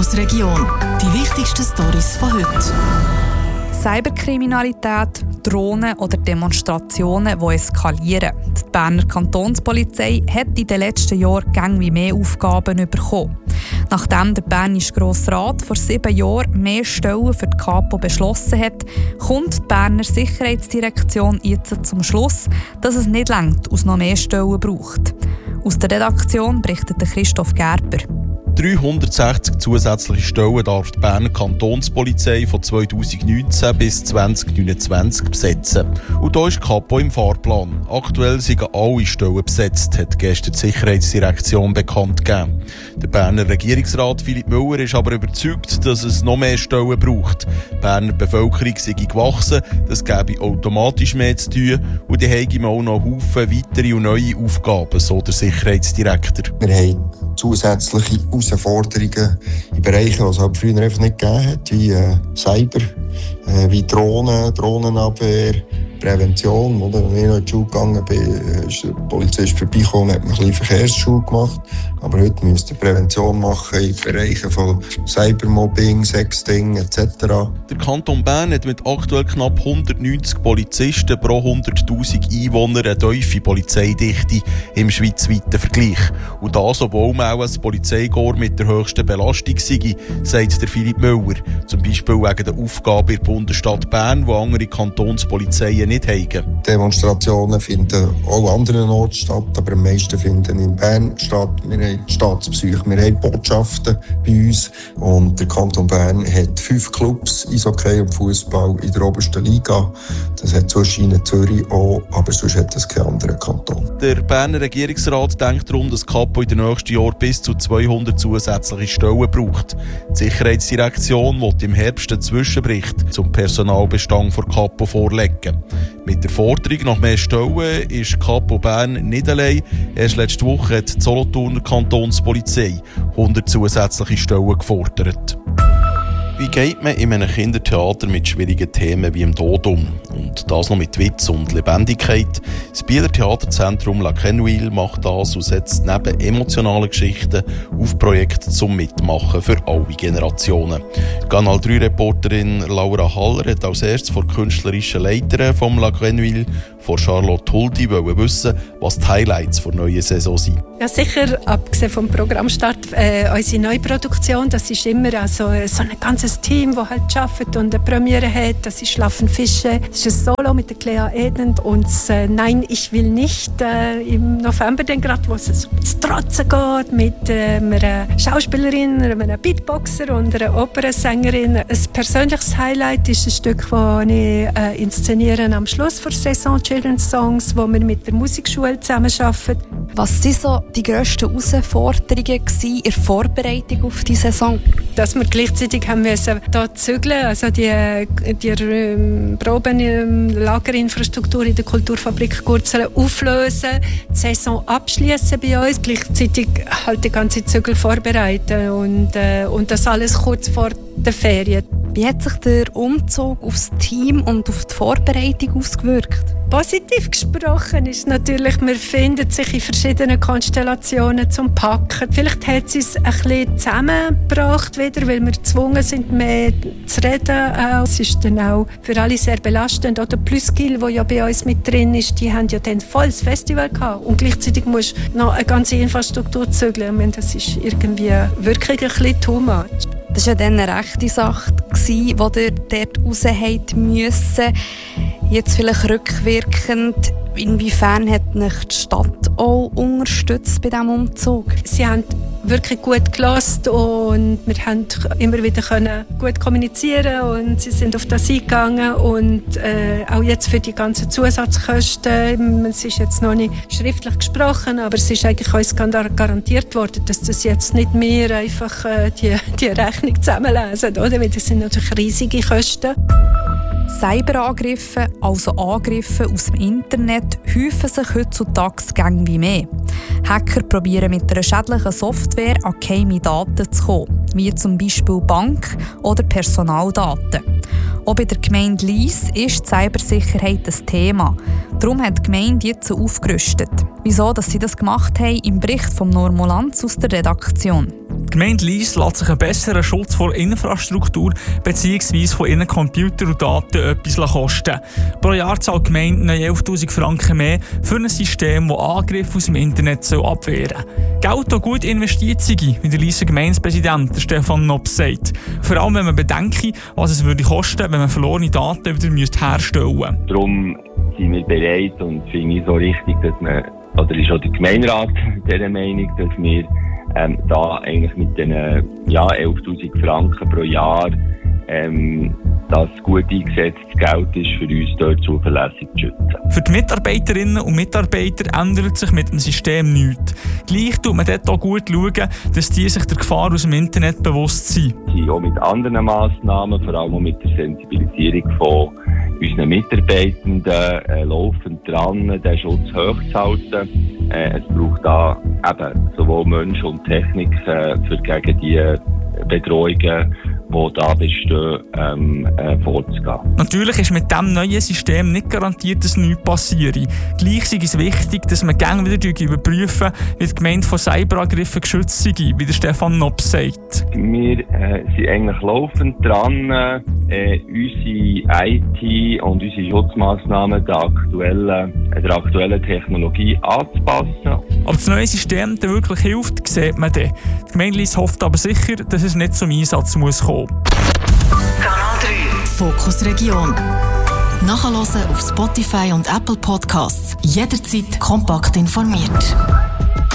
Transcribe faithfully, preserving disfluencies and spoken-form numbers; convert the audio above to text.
Fokus Region. Die wichtigsten Storys von heute. Cyberkriminalität, Drohnen oder Demonstrationen, die eskalieren. Die Berner Kantonspolizei hat in den letzten Jahren immer wie mehr Aufgaben bekommen. Nachdem der Bernische Grosse Rat vor sieben Jahren mehr Stellen für die Kapo beschlossen hat, kommt die Berner Sicherheitsdirektion jetzt zum Schluss, dass es nicht reicht, aus noch mehr Stellen braucht. Aus der Redaktion berichtet Christoph Gerber. dreihundertsechzig zusätzliche Stellen darf die Berner Kantonspolizei von zweitausendneunzehn bis zweitausendneunundzwanzig besetzen. Und da ist die Kapo im Fahrplan. Aktuell sind alle Stellen besetzt, hat gestern die Sicherheitsdirektion bekannt gegeben. Der Berner Regierungsrat Philipp Müller ist aber überzeugt, dass es noch mehr Stellen braucht. Die Berner Bevölkerung sei gewachsen, das gäbe automatisch mehr zu tun und die hätten auch noch Haufen weitere und neue Aufgaben, so der Sicherheitsdirektor. Wir haben zusätzliche Herausforderungen in Bereichen, die es halt früher einfach nicht gegeben hat, wie äh, Cyber, äh, wie Drohnen, Drohnenabwehr, Prävention. Oder? Als ich noch in die Schule gegangen bin, ist der Polizist vorbeigekommen und hat mir ein bisschen Verkehrsschule gemacht. Aber heute müsst ihr Prävention machen in Bereichen von Cybermobbing, Sexting et cetera. Der Kanton Bern hat mit aktuell knapp hundertneunzig Polizisten pro hunderttausend Einwohner eine tiefe Polizeidichte im schweizweiten Vergleich. Und das, obwohl man auch als Polizeikorps mit der höchsten Belastung sei, sagt der Philipp Müller. Zum Beispiel wegen der Aufgabe in der Bundesstadt Bern, die andere Kantonspolizeien nicht haben. Demonstrationen finden auch an anderen Orten statt, aber am meisten finden in Bern statt. Wir haben Staatspsyche, wir haben Botschaften bei uns und der Kanton Bern hat fünf Clubs, Eishockey und Fußball in der obersten Liga. Das hat sonst in Zürich auch, aber sonst hat das kein anderer Kanton. Der Berner Regierungsrat denkt darum, dass die Kapo in den nächsten Jahren bis zu zweihundert zusätzliche Stellen braucht. Die Sicherheitsdirektion will im Herbst einen Zwischenbericht zum Personalbestand der Kapo vorlegen. Mit der Forderung nach mehr Stellen ist die Kapo Bern nicht allein. Erst letzte Woche hat die Solothurner Kantonspolizei hundert zusätzliche Stellen gefordert. Wie geht man in einem Kindertheater mit schwierigen Themen wie dem Tod um? Und das noch mit Witz und Lebendigkeit. Das Bieler Theaterzentrum La Quenouille macht das und setzt neben emotionalen Geschichten auf Projekte zum Mitmachen für alle Generationen. Kanal drei Reporterin Laura Haller hat als erstes vor der künstlerischen Leiterin vom La Quenouille, von Charlotte Huldi, wissen, was die Highlights der neuen Saison sind. Ja, sicher, abgesehen vom Programmstart, äh, unsere Neuproduktion, das ist immer also, so ein ganzes Team, das halt arbeitet und eine Premiere hat. Das ist «Schlafen Fische», das ist ein Solo mit der Clea Edend und äh, «Nein, ich will nicht» äh, im November, dann gerade, wo es so ins Trotzen geht, mit äh, einer Schauspielerin, einem Beatboxer und einer Opernsängerin. Ein persönliches Highlight ist ein Stück, das ich äh, inszeniere am Schluss der Saison, Children's Songs, wo wir mit der Musikschule zusammenarbeiten. Was waren so die grössten Herausforderungen in der Vorbereitung auf die Saison? Dass wir gleichzeitig haben müssen hier zügeln, also die, die ähm, Proben-Lagerinfrastruktur in der Kulturfabrik Gurzelen auflösen, die Saison abschließen bei uns, gleichzeitig halt die ganze Zügel vorbereiten und, äh, und das alles kurz vor der Ferien. Wie hat sich der Umzug aufs Team und auf die Vorbereitung ausgewirkt? Positiv gesprochen ist natürlich, man findet sich in verschiedenen Konstellationen zum Packen. Vielleicht hat es uns ein bisschen zusammengebracht wieder, weil wir gezwungen sind, mehr zu reden. Es ist dann auch für alle sehr belastend. Oder Pluskill, der ja bei uns mit drin ist, die haben ja dann volles Festival gehabt. Und gleichzeitig musst du noch eine ganze Infrastruktur zügeln. Ich meine, das ist irgendwie wirklich ein bisschen too much. Das war ja dann eine rechte Sache, die ihr dort raus müssen. Jetzt vielleicht rückwirkend, inwiefern hat euch die Stadt auch unterstützt bei diesem Umzug? Sie haben wirklich gut gehört und wir haben immer wieder können gut kommunizieren und sie sind auf das eingegangen und äh, auch jetzt für die ganzen Zusatzkosten, es ist jetzt noch nicht schriftlich gesprochen, aber es ist eigentlich uns garantiert worden, dass das jetzt nicht mehr einfach äh, die, die Rechnung zusammenlesen, oder? Weil das sind natürlich riesige Kosten. Cyberangriffe, also Angriffe aus dem Internet, häufen sich heutzutage gäng wie mehr. Hacker probieren mit einer schädlichen Software an geheime Daten zu kommen, wie zum Beispiel Bank- oder Personaldaten. Auch bei der Gemeinde Lyss ist die Cybersicherheit ein Thema. Darum hat die Gemeinde jetzt aufgerüstet. Wieso dass sie das gemacht haben, im Bericht von Normolanz aus der Redaktion. Die Gemeinde Lyss lässt sich einen besseren Schutz vor Infrastruktur bzw. von ihren Computern und Daten etwas kosten. Pro Jahr zahlt die Gemeinde elftausend Franken mehr für ein System, das Angriffe aus dem Internet abwehren soll. Geld, das gut investiert sei, wie der Lysser Gemeindepräsident Stefan Nobs sagt. Vor allem, wenn man bedenke, was es würde kosten, wenn man verlorene Daten wieder herstellen müsste. Darum sind wir bereit und finde ich so richtig, dass man, oder ist auch der Gemeinderat dieser Meinung, dass wir ähm, da eigentlich mit den ja, elftausend Franken pro Jahr ähm, das gut eingesetztes Geld ist, für uns dort zuverlässig zu schützen. Für die Mitarbeiterinnen und Mitarbeiter ändert sich mit dem System nichts. Gleich tut man dort auch gut schauen, dass die sich der Gefahr aus dem Internet bewusst sind. Wir sind auch mit anderen Massnahmen, vor allem auch mit der Sensibilisierung von unseren Mitarbeitenden, äh, laufend dran, den Schutz hochzuhalten. Äh, es braucht da eben sowohl Mensch und Technik äh, für gegen die Bedrohungen, die da bestehen, ähm, äh, vorzugehen. Natürlich ist mit diesem neuen System nicht garantiert, dass nichts passiert. Gleich ist es wichtig, dass man gerne wieder überprüfen, wie die Gemeinde von Cyberangriffen geschützt sei, wie der Stefan Nobs sagt. Wir äh, sind eigentlich laufend dran, äh, unsere I T und unsere Schutzmaßnahmen der aktuellen, äh, der aktuellen Technologie anzupassen. Ob das neue System dann wirklich hilft, sieht man dann. Die Gemeinde Lyss hofft aber sicher, dass es nicht zum Einsatz muss kommen. Kanal drei Fokus Region. Nachhören auf Spotify und Apple Podcasts. Jederzeit kompakt informiert.